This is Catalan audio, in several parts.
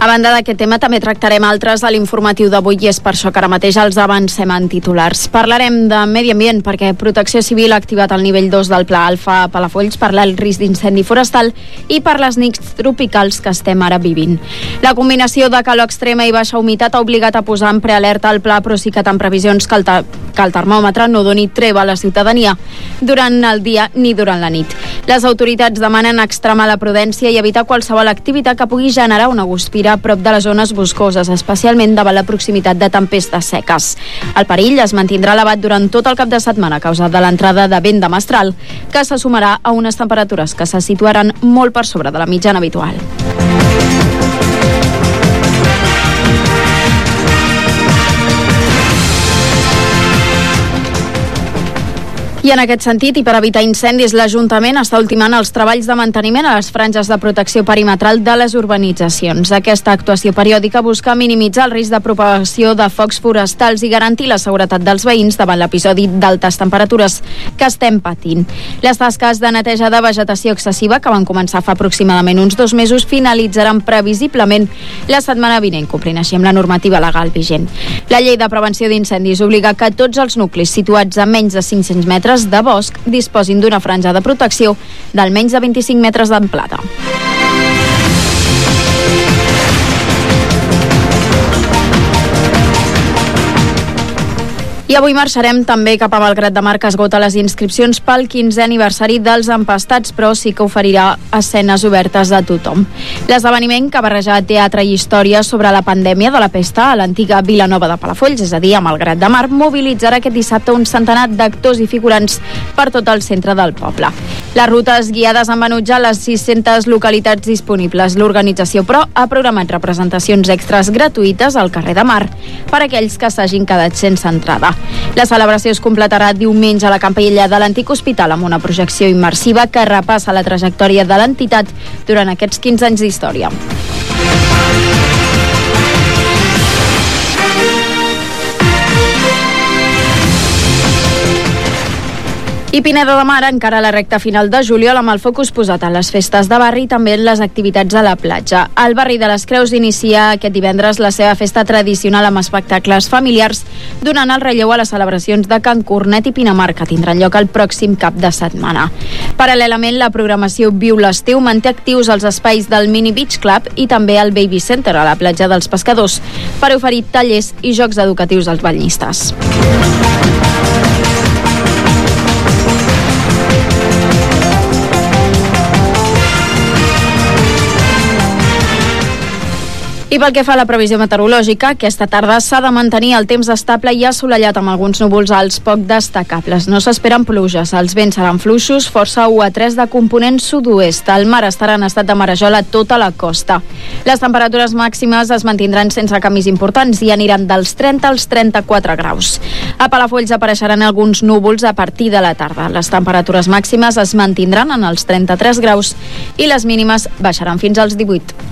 A banda d'aquest tema, també tractarem altres a l'informatiu d'avui i és per això que ara mateix els avancem en titulars. Parlarem de medi ambient perquè Protecció Civil ha activat el nivell 2 del Pla Alfa a Palafolls per l'alt risc d'incendi forestal i per les nits tropicals que estem ara vivint. La combinació de calor extrema i baixa humitat ha obligat a posar en prealerta el pla, però sí que tant previsions que el termòmetre no doni treva a la ciutadania durant el dia ni durant la nit. Les autoritats demanen extremar la prudència i evitar qualsevol activitat que pugui generar una guspira a prop de les zones boscoses, especialment davant la proximitat de tempestes seques. El perill es mantindrà elevat durant tot el cap de setmana a causa de l'entrada de vent de mestral, que se sumarà a unes temperatures que se situaran molt per sobre de la mitjana habitual. I en aquest sentit, i per evitar incendis, l'Ajuntament està ultimant els treballs de manteniment a les franges de protecció perimetral de les urbanitzacions. Aquesta actuació periòdica busca minimitzar el risc de propagació de focs forestals i garantir la seguretat dels veïns davant l'episodi d'altes temperatures que estem patint. Les tasques de neteja de vegetació excessiva, que van començar fa aproximadament uns 2 mesos, finalitzaran previsiblement la setmana vinent, complint així amb la normativa legal vigent. La llei de prevenció d'incendis obliga que tots els nuclis situats a menys de 500 metres de bosc disposin d'una franja de protecció d'almenys de 25 metres d'amplada. I avui marxarem també cap a Malgrat de Mar, que esgota les inscripcions pel 15è aniversari dels Empastats, però sí que oferirà escenes obertes a tothom. L'esdeveniment, que barreja teatre i història sobre la pandèmia de la pesta a l'antiga Vilanova de Palafolls, és a dir, a Malgrat de Mar, mobilitzarà aquest dissabte un centenar d'actors i figurants per tot el centre del poble. Les rutes guiades han venut ja les 600 localitats disponibles. L'organització, però, ha programat representacions extras gratuïtes al carrer de Mar per a aquells que s'hagin quedat sense entrada. La celebració es completarà diumenge a la Campella de l'antic hospital amb una projecció immersiva que repassa la trajectòria de l'entitat durant aquests 15 anys d'història. I Pineda de Mar encara a la recta final de juliol amb el focus posat en les festes de barri i també en les activitats a la platja. El barri de les Creus inicia aquest divendres la seva festa tradicional amb espectacles familiars, donant el relleu a les celebracions de Can Cornet i Pinamar, que tindran lloc el pròxim cap de setmana. Paral·lelament, la programació Viu l'Estiu manté actius els espais del Mini Beach Club i també el Baby Center a la platja dels Pescadors per oferir tallers i jocs educatius als banyistes. I pel que fa a la previsió meteorològica, aquesta tarda s'ha de mantenir el temps estable i assolellat amb alguns núvols alts poc destacables. No s'esperen pluges, els vents seran fluixos, força 1 a 3 de component sud-oest. El mar estarà en estat de marejol a tota la costa. Les temperatures màximes es mantindran sense canvis importants i aniran dels 30 als 34 graus. A Palafolls apareixeran alguns núvols a partir de la tarda. Les temperatures màximes es mantindran en els 33 graus i les mínimes baixaran fins als 18.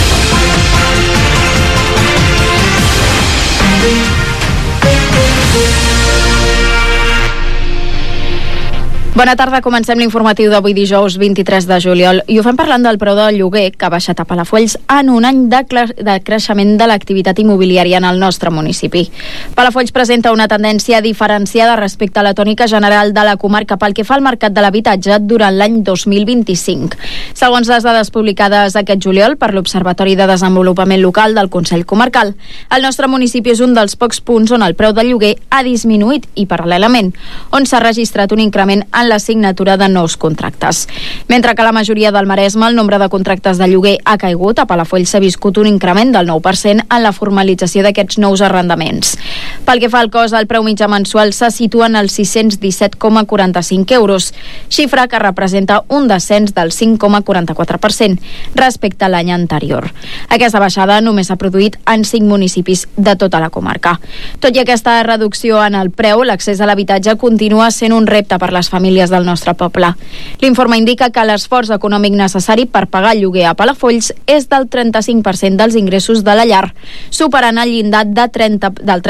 Bona tarda, comencem l'informatiu d'avui dijous 23 de juliol i ho fem parlant del preu del lloguer que ha baixat a Palafolls en un any de creixement de l'activitat immobiliària en el nostre municipi. Palafolls presenta una tendència diferenciada respecte a la tònica general de la comarca pel que fa al mercat de l'habitatge durant l'any 2025. Segons les dades publicades aquest juliol per l'Observatori de Desenvolupament Local del Consell Comarcal, el nostre municipi és un dels pocs punts on el preu del lloguer ha disminuït i, paral·lelament, on s'ha registrat un increment en la signatura de nous contractes. Mentre que a la majoria del Maresme el nombre de contractes de lloguer ha caigut, a Palafolls s'ha viscut un increment del 9% en la formalització d'aquests nous arrendaments. Pel que fa al cost, el preu mitjà mensual se situa en els 617,45 euros, xifra que representa un descens del 5,44% respecte a l'any anterior. Aquesta baixada només s'ha produït en 5 municipis de tota la comarca. Tot i aquesta reducció en el preu, l'accés a l'habitatge continua sent un repte per les famílies del nostre poble. L'informe indica que l'esforç econòmic necessari per pagar el lloguer a Palafolls és del 35% dels ingressos de la llar, superant el llindar del 30%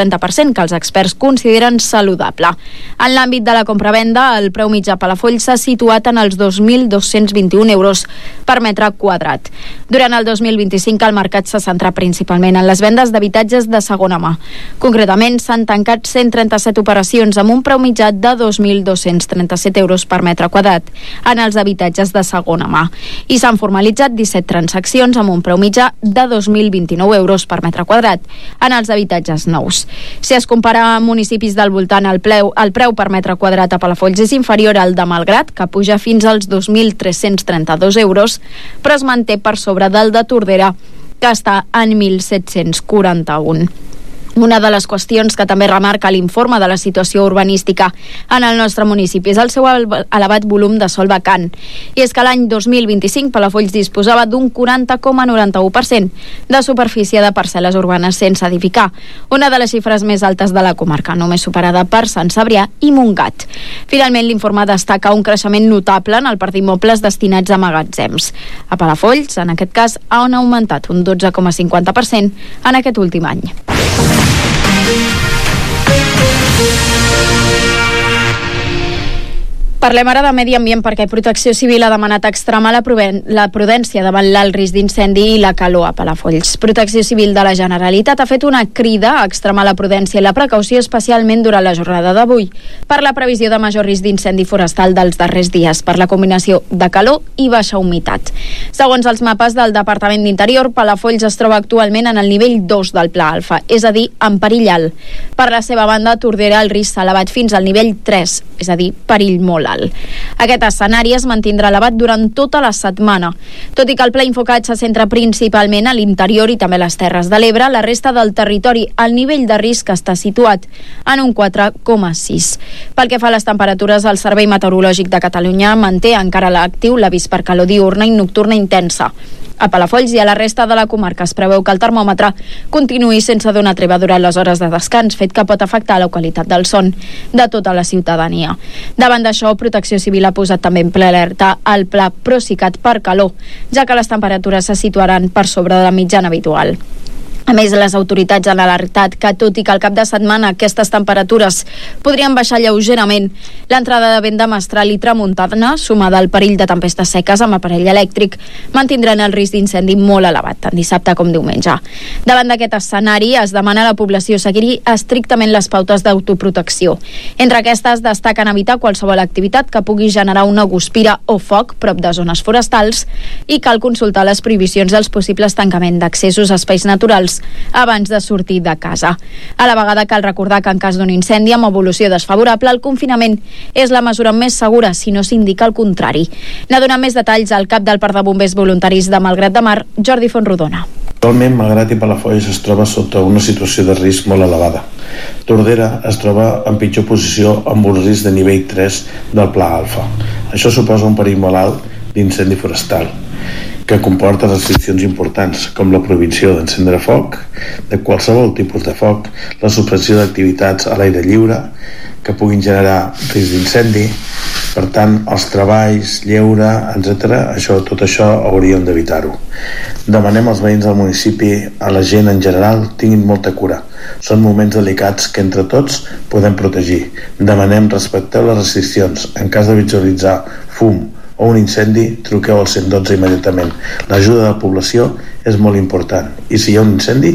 ambient que els experts consideren saludable. En l'àmbit de la compra-venda, el preu mitjà a Palafolls s'ha situat en els 2.221 euros per metre quadrat. Durant el 2025 el mercat s'ha centrat principalment en les vendes d'habitatges de segona mà. Concretament, s'han tancat 137 operacions amb un preu mitjà de 2.237 euros per metre quadrat en els habitatges de segona mà i s'han formalitzat 17 transaccions amb un preu mitjà de 2.029 euros per metre quadrat en els habitatges nous. Si es compara amb municipis del voltant, el preu per metre quadrat a Palafolls és inferior al de Malgrat, que puja fins als 2.332 euros, però es manté per sobre del de Tordera, que està en 1.741. Una de les qüestions que també remarca l'informe de la situació urbanística en el nostre municipi és el seu elevat volum de sòl vacant. I és que l'any 2025 Palafolls disposava d'un 40,91% de superfície de parcel·les urbanes sense edificar, una de les xifres més altes de la comarca, només superada per Sant Cebrià i Montgat. Finalment, l'informe destaca un creixement notable en el parc d'immobles destinats a magatzems. A Palafolls, en aquest cas, han augmentat un 12,50% en aquest últim any. Parlem ara de medi ambient perquè Protecció Civil ha demanat extremar la prudència davant l'alt risc d'incendi i la calor a Palafolls. Protecció Civil de la Generalitat ha fet una crida a extremar la prudència i la precaució especialment durant la jornada d'avui per la previsió de major risc d'incendi forestal dels darrers dies per la combinació de calor i baixa humitat. Segons els mapes del Departament d'Interior, Palafolls es troba actualment en el nivell 2 del Pla Alfa, és a dir, en perill alt. Per la seva banda, a Tordera el risc s'ha elevat fins al nivell 3, és a dir, perill molt alt. Aquest escenari es mantindrà elevat durant tota la setmana. Tot i que el Pla Infocat se centra principalment a l'interior i també a les Terres de l'Ebre, la resta del territori, el nivell de risc està situat en un 4,6. Pel que fa a les temperatures, el Servei Meteorològic de Catalunya manté encara l'actiu l'avís per calor diürna i nocturna intensa. A Palafolls i a la resta de la comarca es preveu que el termòmetre continuï sense donar treva durant les hores de descans, fet que pot afectar la qualitat del son de tota la ciutadania. Davant d'això, Protecció Civil ha posat també en ple alerta el pla Procicat per calor, ja que les temperatures se situaran per sobre de la mitjana habitual. A més, les autoritats han alertat que, tot i que al cap de setmana aquestes temperatures podrien baixar lleugerament, l'entrada de vent de mestral i tramuntana, sumada al perill de tempestes seques amb aparell elèctric, mantindran el risc d'incendi molt elevat, tant dissabte com diumenge. Davant d'aquest escenari, es demana a la població seguir estrictament les pautes d'autoprotecció. Entre aquestes, destaquen evitar qualsevol activitat que pugui generar una guspira o foc prop de zones forestals i cal consultar les prohibicions dels possibles tancaments d'accessos a espais naturals abans de sortir de casa. A la vegada cal recordar que en cas d'un incendi amb evolució desfavorable, el confinament és la mesura més segura si no s'indica el contrari. N'ha donat més detalls al cap del Parc de Bombers Voluntaris de Malgrat de Mar, Jordi Fontrodona. Actualment, Malgrat i Palafolls es troba sota una situació de risc molt elevada. Tordera es troba en pitjor posició amb un risc de nivell 3 del Pla Alfa. Això suposa un perill molt alt d'incendi forestal, que comporta restriccions importants, com la prohibició d'encendre foc, de qualsevol tipus de foc, la suspensió d'activitats a l'aire lliure, que puguin generar risc d'incendi. Per tant, els treballs, lleure, etc., tot això hauríem d'evitar-ho. Demanem als veïns del municipi, a la gent en general, tinguin molta cura. Són moments delicats que entre tots podem protegir. Demanem respectar les restriccions. En cas de visualitzar fum o un incendi, truqueu al 112 immediatament. L'ajuda de la població és molt important i si hi ha un incendi,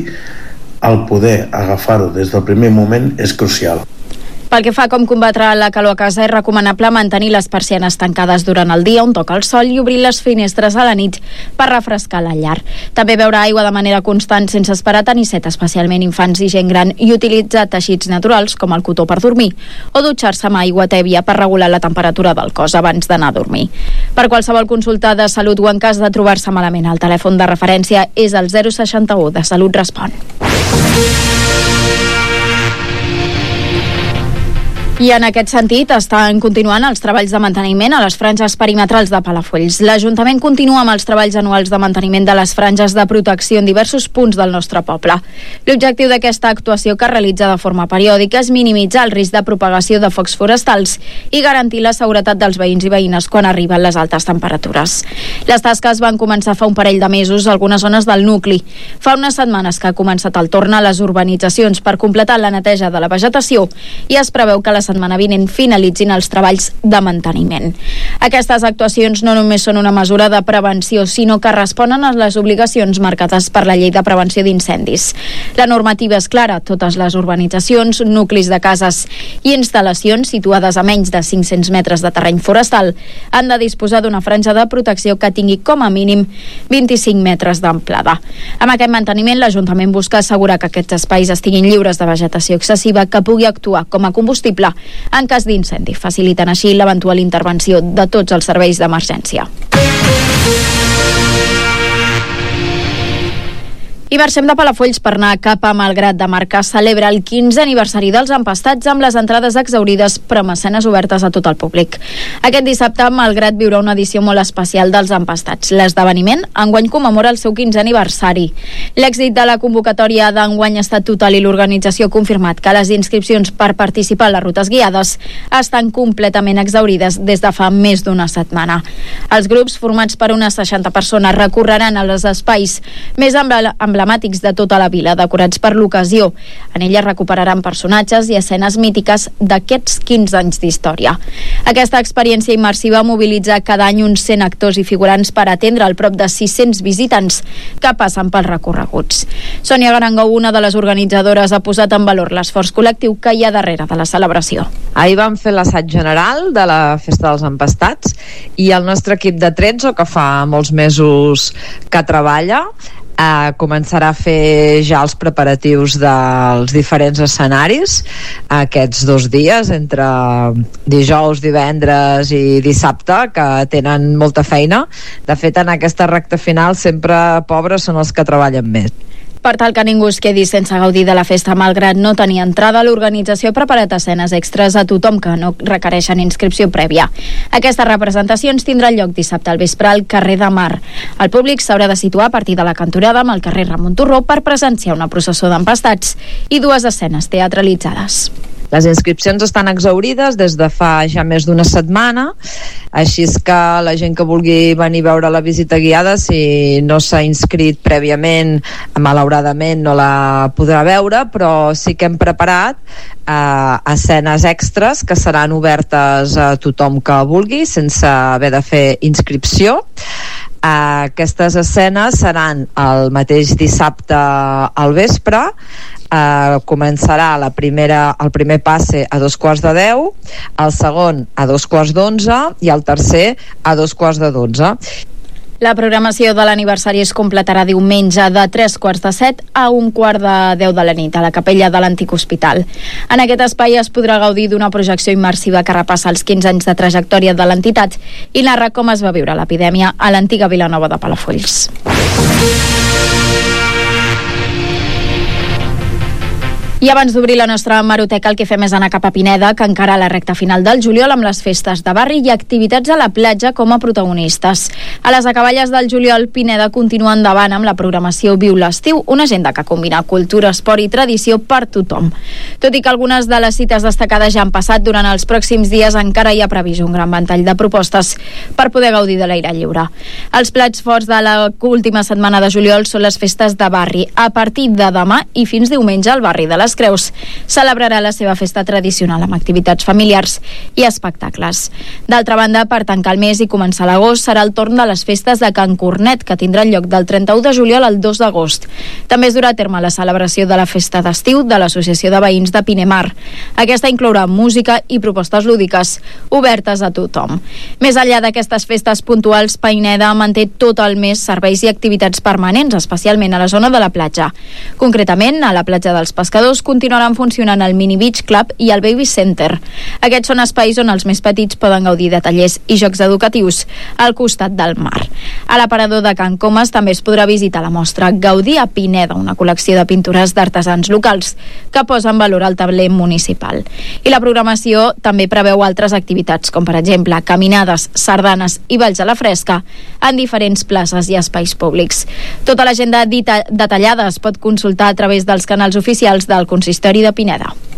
el poder agafar-ho des del primer moment és crucial. Pel que fa a com combatre la calor a casa, és recomanable mantenir les persianes tancades durant el dia, on toca el sol, i obrir les finestres a la nit per refrescar la llar. També beure aigua de manera constant sense esperar tenir set, especialment infants i gent gran, i utilitzar teixits naturals com el cotó per dormir, o dutxar-se amb aigua tèbia per regular la temperatura del cos abans d'anar a dormir. Per qualsevol consulta de salut o en cas de trobar-se malament, el telèfon de referència és el 061 de Salut Respon. I en aquest sentit estan continuant els treballs de manteniment a les franges perimetrals de Palafolls. L'Ajuntament continua amb els treballs anuals de manteniment de les franges de protecció en diversos punts del nostre poble. L'objectiu d'aquesta actuació, que es realitza de forma periòdica, és minimitzar el risc de propagació de focs forestals i garantir la seguretat dels veïns i veïnes quan arriben les altes temperatures. Les tasques van començar fa un parell de mesos a algunes zones del nucli. Fa unes setmanes que ha començat el torn a les urbanitzacions per completar la neteja de la vegetació i es preveu que la setmana vinent finalitzin els treballs de manteniment. Aquestes actuacions no només són una mesura de prevenció, sinó que responen a les obligacions marcades per la Llei de Prevenció d'Incendis. La normativa és clara. Totes les urbanitzacions, nuclis de cases i instal·lacions situades a menys de 500 metres de terreny forestal han de disposar d'una franja de protecció que tingui com a mínim 25 metres d'amplada. Amb aquest manteniment, l'Ajuntament busca assegurar que aquests espais estiguin lliures de vegetació excessiva que pugui actuar com a combustible en cas d'incendi, facilitant així l'eventual intervenció de tots els serveis d'emergència. I marxem de Palafolls per anar cap a Malgrat de Mar, que celebra el 15è aniversari dels Empastats amb les entrades exhaurides però amb escenes obertes a tot el públic. Aquest dissabte, Malgrat viurà una edició molt especial dels Empastats. L'esdeveniment enguany commemora el seu 15è aniversari. L'èxit de la convocatòria d'enguany ha estat total i l'organització ha confirmat que les inscripcions per participar a les rutes guiades estan completament exhaurides des de fa més d'una setmana. Els grups, formats per unes 60 persones, recorreran als espais més emblemàtics de tota la vila, decorats per l'ocasió. En ella recuperaran personatges i escenes mítiques d'aquests 15 anys d'història. Aquesta experiència immersiva mobilitza cada any uns 100 actors i figurants per atendre el prop de 600 visitants que passen pels recorreguts. Sònia Garangou, una de les organitzadores, ha posat en valor l'esforç col·lectiu que hi ha darrere de la celebració. Ahir vam fer l'assaig general de la Festa dels Empastats i el nostre equip de 13, que fa molts mesos que treballa, començarà a fer ja els preparatius dels diferents escenaris aquests 2 dies, entre dijous, divendres i dissabte, que tenen molta feina. De fet, en aquesta recta final sempre pobres són els que treballen més. Per tal que ningú es quedi sense gaudir de la festa, malgrat no tenir entrada, l'organització ha preparat escenes extres a tothom que no requereixen inscripció prèvia. Aquestes representacions tindran lloc dissabte al vespre al carrer de Mar. El públic s'haurà de situar a partir de la cantonada amb el carrer Ramon Turró per presenciar una processó d'empastats i 2 escenes teatralitzades. Les inscripcions estan exhaurides des de fa ja més d'una setmana, així és que la gent que vulgui venir a veure la visita guiada, si no s'ha inscrit prèviament, malauradament no la podrà veure, però sí que hem preparat escenes extres que seran obertes a tothom que vulgui, sense haver de fer inscripció. Aquestes escenes seran el mateix dissabte al vespre. Començarà el primer passe a 9:45, el segon a 11:45 i el tercer a 11:45. La programació de l'aniversari es completarà diumenge de 3:45 a 1:10 de la nit a la capella de l'antic hospital. En aquest espai es podrà gaudir d'una projecció immersiva que repassa els 15 anys de trajectòria de l'entitat i narra com es va viure l'epidèmia a l'antiga Vilanova de Palafolls. I abans d'obrir la nostra hemeroteca, el que fem és anar cap a Pineda, que encara a la recta final del juliol amb les festes de barri i activitats a la platja com a protagonistes. A les acaballes del juliol, Pineda continua endavant amb la programació Viu l'Estiu, una agenda que combina cultura, esport i tradició per tothom. Tot i que algunes de les cites destacades ja han passat, durant els pròxims dies encara hi ha previst un gran ventall de propostes per poder gaudir de l'aire lliure. Els plats forts de l'última setmana de juliol són les festes de barri. A partir de demà i fins diumenge, al barri de les Creus celebrarà la seva festa tradicional amb activitats familiars i espectacles. D'altra banda, per tancar el mes i començar l'agost, serà el torn de les festes de Can Cornet, que tindran lloc del 31 de juliol al 2 d'agost. També es durà a terme la celebració de la festa d'estiu de l'Associació de Veïns de Pinemar. Aquesta inclourà música i propostes lúdiques, obertes a tothom. Més enllà d'aquestes festes puntuals, Pineda manté tot el mes serveis i activitats permanents, especialment a la zona de la platja. Concretament, a la platja dels Pescadors inclús continuaran funcionant el Mini Beach Club i el Baby Center. Aquests són espais on els més petits poden gaudir de tallers i jocs educatius al costat del mar. A l'aparador de Can Comas també es podrà visitar la mostra Gaudir a Pineda, una col·lecció de pintures d'artesans locals que posa en valor el tabler municipal. I la programació també preveu altres activitats, com per exemple caminades, sardanes i balls a la fresca en diferents places i espais públics. Tota l'agenda detallada es pot consultar a través dels canals oficials del Consistori de Pineda.